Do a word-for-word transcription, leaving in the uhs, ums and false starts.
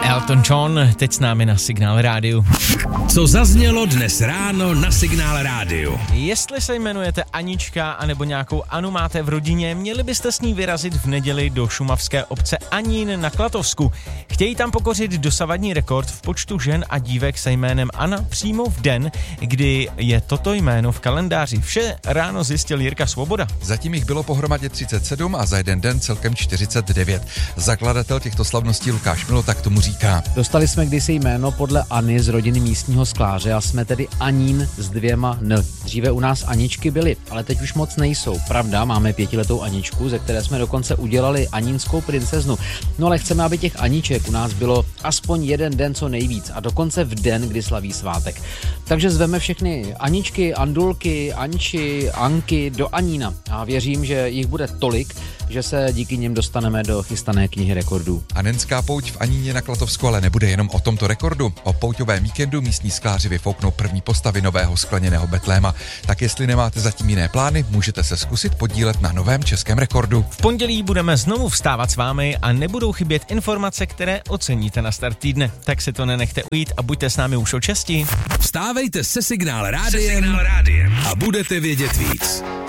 Elton John, teď s námi na Signál rádiu. Co zaznělo dnes ráno na Signál rádiu? Jestli se jmenujete Anička anebo nějakou Anu máte v rodině, měli byste s ní vyrazit v neděli do šumavské obce Anín na Klatovsku. Chtějí tam pokořit dosavadní rekord v počtu žen a dívek se jménem Anna přímo v den, kdy je toto jméno v kalendáři. Vše ráno zjistil Jirka Svoboda. Zatím jich bylo pohromadě třicet sedm a za jeden den celkem čtyřicet devět. Zakladatel těchto slavností Lukáš Milo tak tomu říká. Dostali jsme kdysi jméno podle Anny z rodiny místního skláře a jsme tedy Anín s dvěma N. Dříve u nás Aničky byly, ale teď už moc nejsou. Pravda, máme pětiletou Aničku, ze které jsme dokonce udělali anínskou princeznu. No ale chceme, aby těch Aniček u nás bylo aspoň jeden den co nejvíc a dokonce v den, kdy slaví svátek. Takže zveme všechny Aničky, Andulky, Anči, Anky do Anína a věřím, že jich bude tolik, že se díky nim dostaneme do chystané knihy rekordů. Anenská pouť v Aníně na Klatovsku ale nebude jenom o tomto rekordu. O pouťovém víkendu místní skláři vyfouknou první postavy nového skleněného betléma. Tak jestli nemáte zatím jiné plány, můžete se zkusit podílet na novém českém rekordu. V pondělí budeme znovu vstávat s vámi a nebudou chybět informace, které oceníte na start týdne. Tak si to nenechte ujít a buďte s námi už od šesti. Vstávejte se Signál rádiem a budete vědět víc.